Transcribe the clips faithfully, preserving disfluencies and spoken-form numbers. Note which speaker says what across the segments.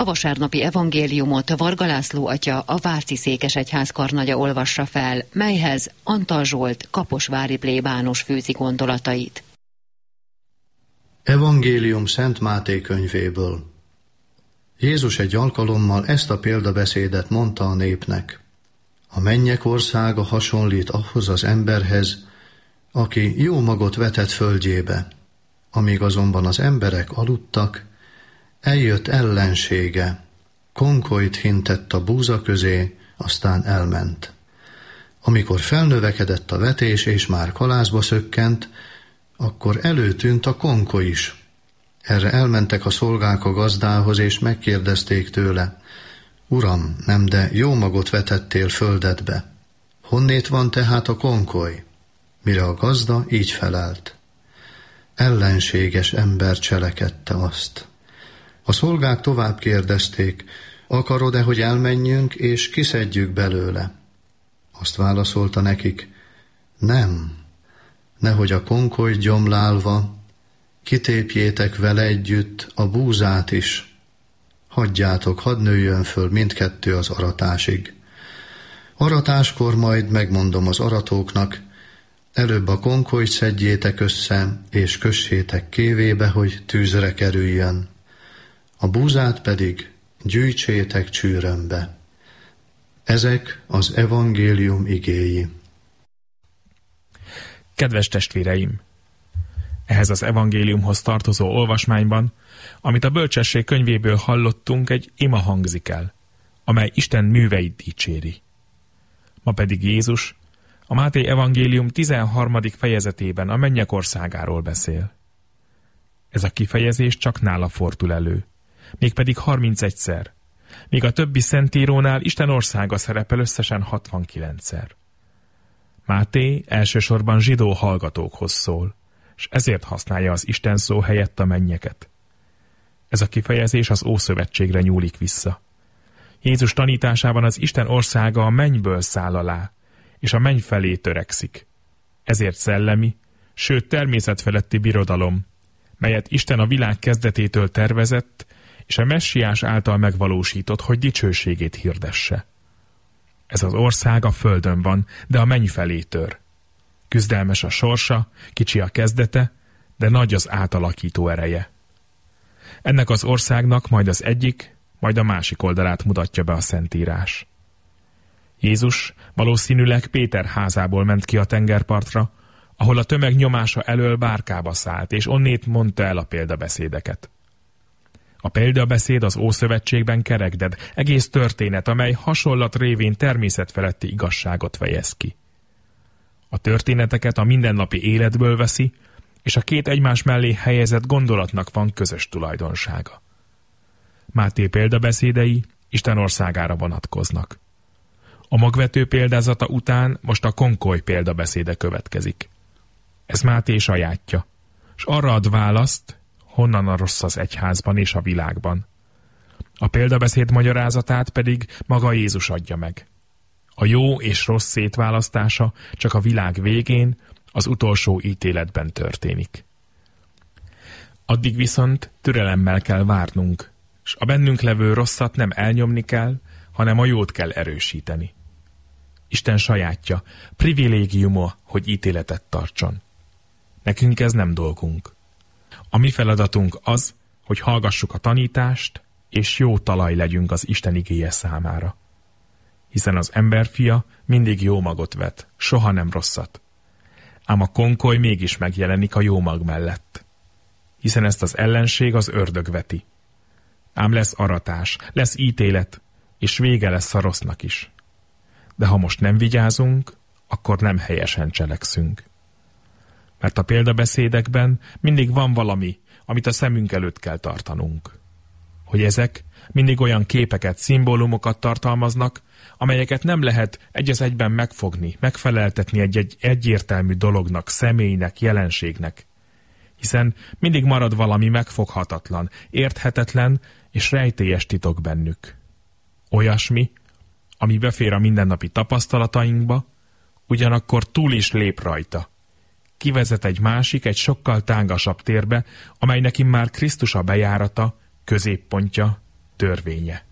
Speaker 1: A vasárnapi evangéliumot Varga László atya, a Váci székesegyház karnagya olvassa fel, melyhez Antal Zsolt kaposvári plébános fűzi gondolatait.
Speaker 2: Evangélium Szent Máté könyvéből. Jézus egy alkalommal ezt a példabeszédet mondta a népnek. A mennyek országa hasonlít ahhoz az emberhez, aki jó magot vetett földjébe. Amíg azonban az emberek aludtak, eljött ellensége, konkolyt hintett a búza közé, aztán elment. Amikor felnövekedett a vetés és már kalászba szökkent, akkor előtűnt a konkoly is. Erre elmentek a szolgák a gazdához, és megkérdezték tőle: Uram, nem de jó magot vetettél földedbe. Honnét van tehát a konkoly? Mire a gazda így felelt: ellenséges ember cselekedte azt. A szolgák tovább kérdezték: akarod-e, hogy elmenjünk, és kiszedjük belőle? Azt válaszolta nekik: nem, nehogy a konkoly gyomlálva kitépjétek vele együtt a búzát is. Hagyjátok, hadd nőjön föl mindkettő az aratásig. Aratáskor majd megmondom az aratóknak: előbb a konkolyt szedjétek össze, és kössétek kévébe, hogy tűzre kerüljön. A búzát pedig gyűjtsétek csűrömbe. Ezek az evangélium igéi.
Speaker 3: Kedves testvéreim! Ehhez az evangéliumhoz tartozó olvasmányban, amit a bölcsesség könyvéből hallottunk, egy ima hangzik el, amely Isten műveit dicséri. Ma pedig Jézus a Máté evangélium tizenharmadik fejezetében a mennyek országáról beszél. Ez a kifejezés csak nála fordul elő, mégpedig harmincegyszer, míg a többi szentírónál Isten országa szerepel összesen hatvankilencszer. Máté elsősorban zsidó hallgatókhoz szól, és ezért használja az Isten szó helyett a mennyeket. Ez a kifejezés az Ószövetségre nyúlik vissza. Jézus tanításában az Isten országa a mennyből száll alá, és a menny felé törekszik. Ezért szellemi, sőt természetfeletti birodalom, melyet Isten a világ kezdetétől tervezett, és a messiás által megvalósított, hogy dicsőségét hirdesse. Ez az ország a földön van, de a menny felé tör. Küzdelmes a sorsa, kicsi a kezdete, de nagy az átalakító ereje. Ennek az országnak majd az egyik, majd a másik oldalát mutatja be a Szentírás. Jézus valószínűleg Péter házából ment ki a tengerpartra, ahol a tömeg nyomása elől bárkába szállt, és onnét mondta el a példabeszédeket. A példabeszéd az Ószövetségben kerekded, egész történet, amely hasonlat révén természetfeletti igazságot fejez ki. A történeteket a mindennapi életből veszi, és a két egymás mellé helyezett gondolatnak van közös tulajdonsága. Máté példabeszédei Isten országára vonatkoznak. A magvető példázata után most a konkoly példabeszéde következik. Ez Máté sajátja, s arra ad választ, honnan a rossz az egyházban és a világban. A példabeszéd magyarázatát pedig maga Jézus adja meg. A jó és rossz szétválasztása csak a világ végén, az utolsó ítéletben történik. Addig viszont türelemmel kell várnunk, s a bennünk levő rosszat nem elnyomni kell, hanem a jót kell erősíteni. Isten sajátja, privilégiuma, hogy ítéletet tartson. Nekünk ez nem dolgunk. A mi feladatunk az, hogy hallgassuk a tanítást, és jó talaj legyünk az Isten igéje számára. Hiszen az emberfia mindig jó magot vet, soha nem rosszat. Ám a konkoly mégis megjelenik a jó mag mellett. Hiszen ezt az ellenség az ördög veti. Ám lesz aratás, lesz ítélet, és vége lesz a rossznak is. De ha most nem vigyázunk, akkor nem helyesen cselekszünk. Mert a példabeszédekben mindig van valami, amit a szemünk előtt kell tartanunk. Hogy ezek mindig olyan képeket, szimbólumokat tartalmaznak, amelyeket nem lehet egy az egyben megfogni, megfeleltetni egy-egy egyértelmű dolognak, személynek, jelenségnek. Hiszen mindig marad valami megfoghatatlan, érthetetlen és rejtélyes titok bennük. Olyasmi, ami befér a mindennapi tapasztalatainkba, ugyanakkor túl is lép rajta. Kivezet egy másik, egy sokkal tágasabb térbe, amely neki már Krisztus a bejárata, középpontja, törvénye.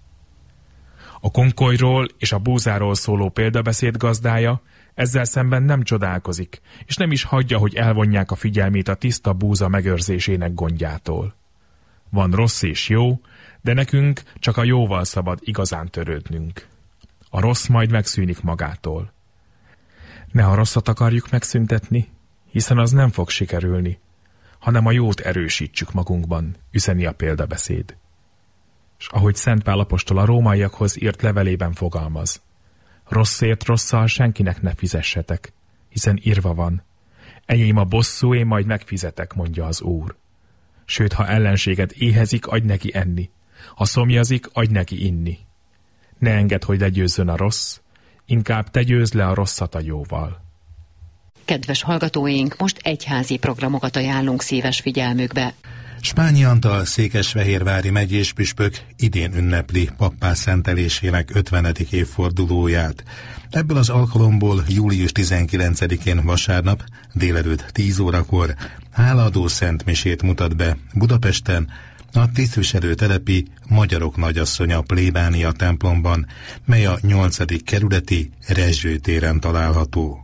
Speaker 3: A konkolyról és a búzáról szóló példabeszéd gazdája ezzel szemben nem csodálkozik, és nem is hagyja, hogy elvonják a figyelmét a tiszta búza megőrzésének gondjától. Van rossz és jó, de nekünk csak a jóval szabad igazán törődnünk. A rossz majd megszűnik magától. Ne a rosszat akarjuk megszüntetni, hiszen az nem fog sikerülni, hanem a jót erősítsük magunkban, üzeni a példabeszéd. És ahogy Szent Pál apostol a rómaiakhoz írt levelében fogalmaz, rosszért rosszal senkinek ne fizessetek, hiszen írva van, enyém a bosszú, én majd megfizetek, mondja az Úr. Sőt, ha ellenséged éhezik, adj neki enni, ha szomjazik, adj neki inni. Ne engedd, hogy legyőzzön a rossz, inkább te győzd le a rosszat a jóval.
Speaker 1: Kedves hallgatóink, most egyházi programokat ajánlunk szíves figyelmükbe.
Speaker 4: Spányi Antal székesfehérvári megyés püspök idén ünnepli pappá szentelésének ötvenedik évfordulóját. Ebből az alkalomból július tizenkilencedikén vasárnap délelőtt tíz órakor hálaadó szentmisét mutat be Budapesten a tisztviselőtelepi Magyarok Nagyasszonya plébánia templomban, mely a nyolcadik kerületi Rezső téren található.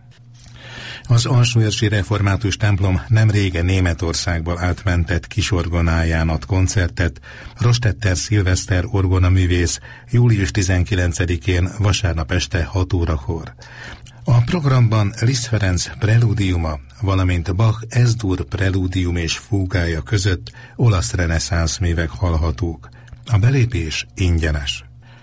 Speaker 4: Az alsóérsi református templom nem régen Németországból átmentett kisorgonáján ad koncertet Rostetter Szilveszter orgonaművész július tizenkilencedikén vasárnap este hat órakor. A programban Liszt Ferenc prelúdiuma, valamint Bach Es-dur prelúdium és fúgája között olasz reneszánsz művek hallhatók. A belépés ingyenes.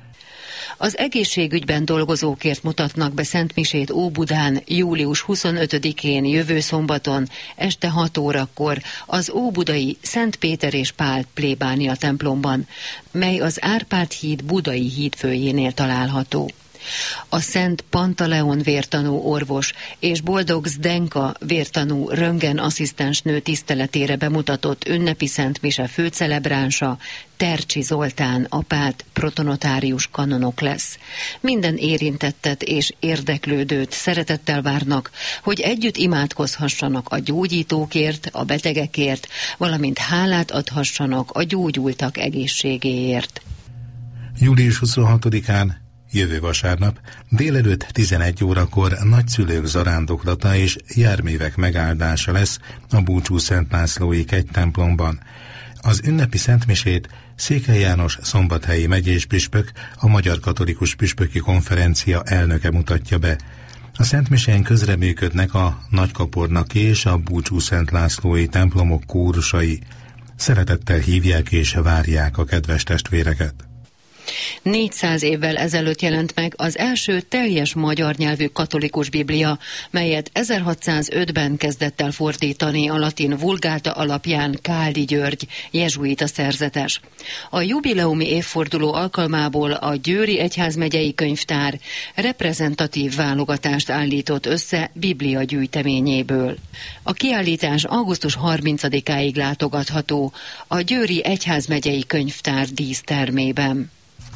Speaker 1: Az egészségügyben dolgozókért mutatnak be szentmisét Óbudán július huszonötödikén jövő szombaton este hat órakor az óbudai Szent Péter és Pál plébánia templomban, mely az Árpád híd budai hídfőjénél található. A Szent Pantaleon vértanú orvos és Boldog Zdenka vértanú röntgen asszisztensnő tiszteletére bemutatott ünnepi szentmise főcelebránsa Tercsi Zoltán apát protonotárius kanonok lesz. Minden érintettet és érdeklődőt szeretettel várnak, hogy együtt imádkozhassanak a gyógyítókért, a betegekért, valamint hálát adhassanak a gyógyultak egészségéért.
Speaker 4: július huszonhatodikán jövő vasárnap délelőtt tizenegy órakor nagyszülők zarándoklata és járművek megáldása lesz a Búcsú Szent Lászlói kegytemplomban. Az ünnepi szentmisét Székely János szombathelyi megyés püspök, a Magyar Katolikus Püspöki Konferencia elnöke mutatja be. A szentmisén közreműködnek a Nagykapornaki és a Búcsú Szent Lászlói templomok kórusai. Szeretettel hívják és várják a kedves testvéreket.
Speaker 1: négyszáz évvel ezelőtt jelent meg az első teljes magyar nyelvű katolikus biblia, melyet ezerhatszázötben kezdett el fordítani a latin vulgáta alapján Káldi György, jezsuita szerzetes. A jubileumi évforduló alkalmából a Győri Egyházmegyei Könyvtár reprezentatív válogatást állított össze biblia gyűjteményéből. A kiállítás augusztus harmincadikáig látogatható a Győri Egyházmegyei Könyvtár dísztermében.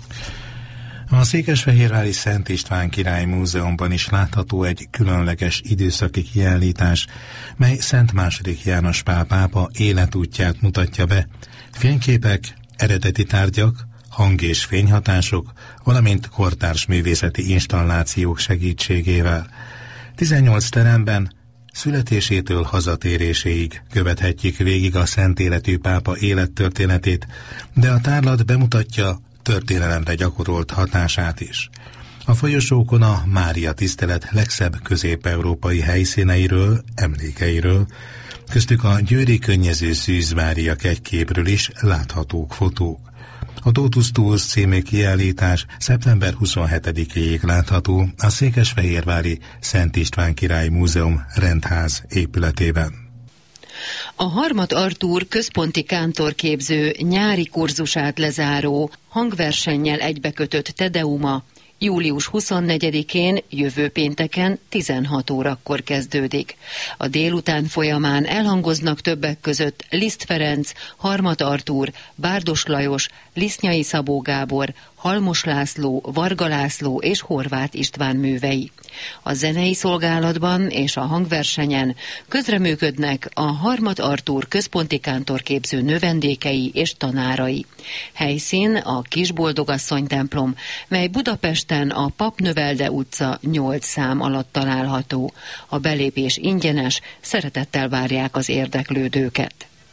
Speaker 4: A Székesfehérvári Szent István Király Múzeumban is látható egy különleges időszaki kiállítás, mely Szent második János Pál pápa életútját mutatja be. Fényképek, eredeti tárgyak, hang- és fényhatások, valamint kortárs művészeti installációk segítségével. tizennyolc teremben születésétől hazatéréséig követhetjük végig a szent életű pápa élettörténetét, de a tárlat bemutatja történelemre gyakorolt hatását is. A folyosókon a Mária tisztelet legszebb közép-európai helyszíneiről, emlékeiről, köztük a győri könnyező Szűz Mária kegyképről is láthatók fotók. A Totus Tuus című kiállítás szeptember huszonhetedikéig látható a Székesfehérvári Szent István Király Múzeum rendház épületében.
Speaker 1: A Harmat Artúr központi kántorképző nyári kurzusát lezáró, hangversennyel egybekötött Tedeuma július huszonnegyedikén, jövő pénteken tizenhat órakor kezdődik. A délután folyamán elhangoznak többek között Liszt Ferenc, Harmat Artúr, Bárdos Lajos, Lisznyai Szabó Gábor, Halmos László, Varga László és Horváth István művei. A zenei szolgálatban és a hangversenyen közreműködnek a Harmat Artúr központi kántorképző növendékei és tanárai. Helyszín a Kisboldogasszony templom, mely Budapesten a Papnövelde utca nyolc szám alatt található. A belépés ingyenes, szeretettel várják az érdeklődőket.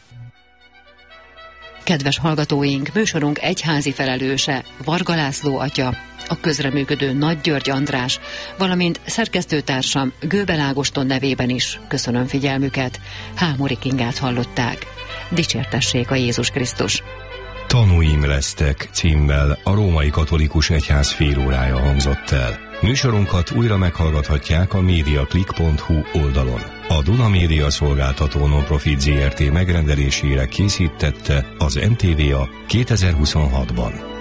Speaker 1: Kedves hallgatóink, műsorunk egyházi felelőse, Varga László atya, a közreműködő Nagy György András, valamint szerkesztőtársam Göbel Ágoston nevében is köszönöm figyelmüket. Hámori Kingát hallották. Dicsértessék a Jézus Krisztus!
Speaker 5: Tanúim lesztek címmel a Római Katolikus Egyház félórája hangzott el. Műsorunkat újra meghallgathatják a mediaclick pont hu oldalon. A Duna Média Szolgáltató Nonprofit Zé Er Té megrendelésére készítette az em té vé á kétezer-huszonhatban.